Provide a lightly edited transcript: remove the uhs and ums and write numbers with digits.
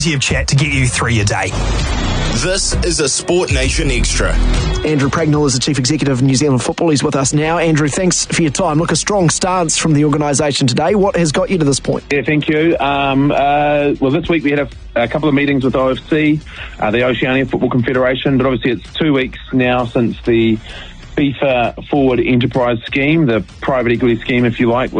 of chat to get you through your day. This is a Sport Nation Extra. Andrew Pragnell is the Chief Executive of New Zealand Football. He's with us now. Andrew, thanks for your time. Look, a strong stance from the organisation today. What has got you to this point? Yeah, thank you. Well, this week we had a couple of meetings with OFC, the Oceania Football Confederation, but obviously it's 2 weeks now since the FIFA Forward Enterprise Scheme, the private equity scheme, if you like,